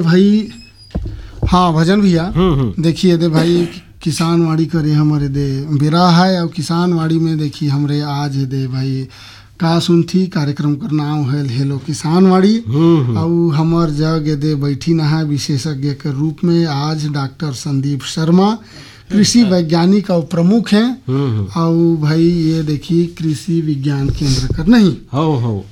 भाई हाँ भजन भैया देखिए दे भाई किसान वाड़ी करे हमारे दे बिरा है और किसान वाड़ी में देखिए हमरे आज दे भाई का सुनथी कार्यक्रम कर नाम है हेलो किसान वाड़ी और हमार जग दे बैठी न है विशेषज्ञ के रूप में आज डॉक्टर संदीप शर्मा कृषि वैज्ञानिक और प्रमुख हैं और भाई ये देखिए कृषि विज्ञान केंद्र कर नहीं हो